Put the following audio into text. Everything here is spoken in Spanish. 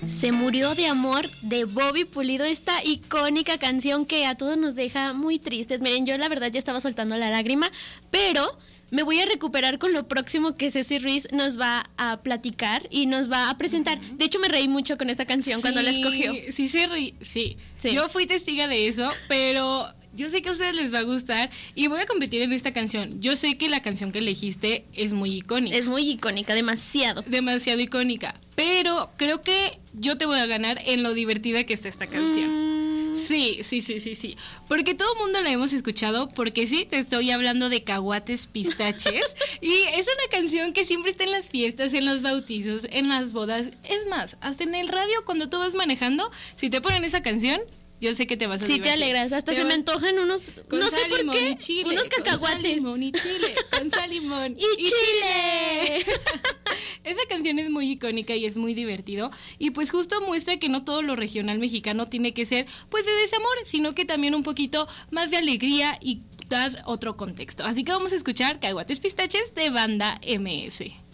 Se murió de amor de Bobby Pulido, esta icónica canción que a todos nos deja muy tristes. Miren, yo la verdad ya estaba soltando la lágrima, pero me voy a recuperar con lo próximo que Ceci Ruiz nos va a platicar y nos va a presentar. De hecho, me reí mucho con esta canción cuando la escogió. Sí. Yo fui testiga de eso, pero yo sé que a ustedes les va a gustar y voy a competir en esta canción. Yo sé que la canción que elegiste es muy icónica. Es muy icónica, demasiado. Demasiado icónica, pero creo que yo te voy a ganar en lo divertida que está esta canción. Sí. Porque todo el mundo la hemos escuchado, porque sí, te estoy hablando de Caguates Pistaches. Y es una canción que siempre está en las fiestas, en los bautizos, en las bodas. Es más, hasta en el radio cuando tú vas manejando, si te ponen esa canción, yo sé que te vas a divertir. Sí, te alegras. Hasta se me antojan unos, no sé por qué, unos cacahuates. Con sal, limón y chile. Con sal, limón y chile. Esa canción es muy icónica y es muy divertido. Y pues justo muestra que no todo lo regional mexicano tiene que ser pues de desamor, sino que también un poquito más de alegría y dar otro contexto. Así que vamos a escuchar Caguates Pistaches de Banda MS.